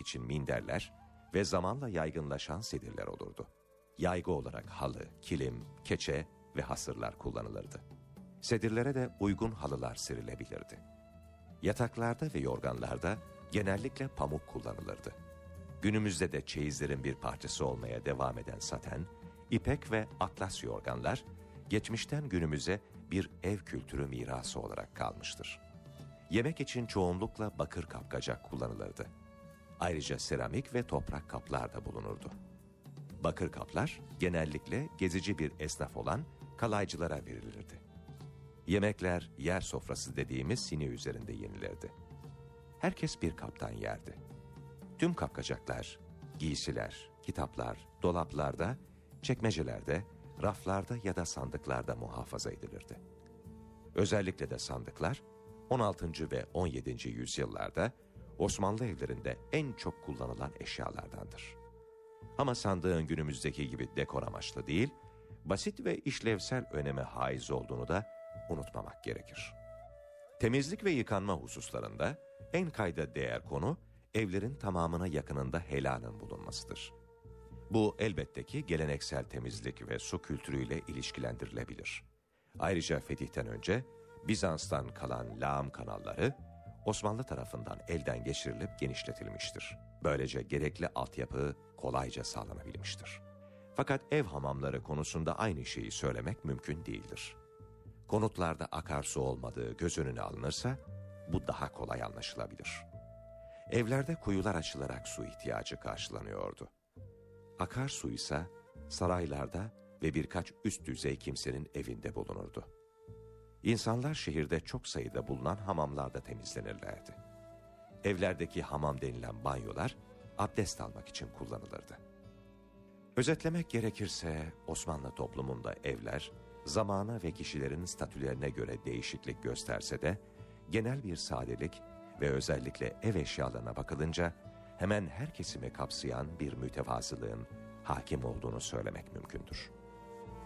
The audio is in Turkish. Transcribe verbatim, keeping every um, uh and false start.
için minderler ve zamanla yaygınlaşan sedirler olurdu. Yaygı olarak halı, kilim, keçe ve hasırlar kullanılırdı. Sedirlere de uygun halılar serilebilirdi. Yataklarda ve yorganlarda genellikle pamuk kullanılırdı. Günümüzde de çeyizlerin bir parçası olmaya devam eden saten, ipek ve atlas yorganlar, geçmişten günümüze bir ev kültürü mirası olarak kalmıştır. Yemek için çoğunlukla bakır kapkacak kullanılırdı. Ayrıca seramik ve toprak kaplar da bulunurdu. Bakır kaplar genellikle gezici bir esnaf olan kalaycılara verilirdi. Yemekler yer sofrası dediğimiz sini üzerinde yenilirdi. Herkes bir kaptan yerdi. Tüm kapkacaklar, giysiler, kitaplar, dolaplarda, çekmecelerde, raflarda ya da sandıklarda muhafaza edilirdi. Özellikle de sandıklar on altıncı ve on yedinci yüzyıllarda Osmanlı evlerinde en çok kullanılan eşyalardandır. Ama sandığın günümüzdeki gibi dekor amaçlı değil, basit ve işlevsel öneme haiz olduğunu da unutmamak gerekir. Temizlik ve yıkanma hususlarında en kayda değer konu evlerin tamamına yakınında helalın bulunmasıdır. Bu elbette ki geleneksel temizlik ve su kültürüyle ilişkilendirilebilir. Ayrıca fetihten önce Bizans'tan kalan lağım kanalları Osmanlı tarafından elden geçirilip genişletilmiştir. Böylece gerekli altyapı kolayca sağlanabilmiştir. Fakat ev hamamları konusunda aynı şeyi söylemek mümkün değildir. Konutlarda akarsu olmadığı göz önüne alınırsa bu daha kolay anlaşılabilir. Evlerde kuyular açılarak su ihtiyacı karşılanıyordu. Akarsu ise saraylarda ve birkaç üst düzey kimsenin evinde bulunurdu. İnsanlar şehirde çok sayıda bulunan hamamlarda temizlenirlerdi. Evlerdeki hamam denilen banyolar abdest almak için kullanılırdı. Özetlemek gerekirse Osmanlı toplumunda evler zamana ve kişilerin statülerine göre değişiklik gösterse de genel bir sadelik ve özellikle ev eşyalarına bakılınca hemen her kesimi kapsayan bir mütevazılığın hakim olduğunu söylemek mümkündür.